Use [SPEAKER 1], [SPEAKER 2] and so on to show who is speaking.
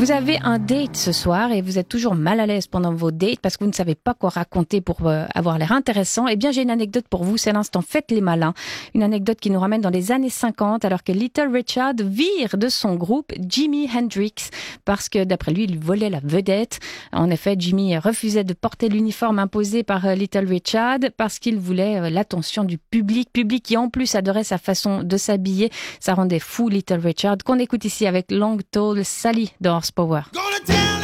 [SPEAKER 1] Vous avez un date ce soir et vous êtes toujours mal à l'aise pendant vos dates parce que vous ne savez pas quoi raconter pour avoir l'air intéressant. Eh bien, j'ai une anecdote pour vous, c'est l'instant Faites les malins. Une anecdote qui nous ramène dans les années 50 alors que Little Richard vire de son groupe Jimi Hendrix parce que d'après lui, il volait la vedette. En effet, Jimi refusait de porter l'uniforme imposé par Little Richard parce qu'il voulait l'attention du public qui en plus adorait sa façon de s'habiller. Ça rendait fou Little Richard qu'on écoute ici avec Long Tall Sally de Horsepower.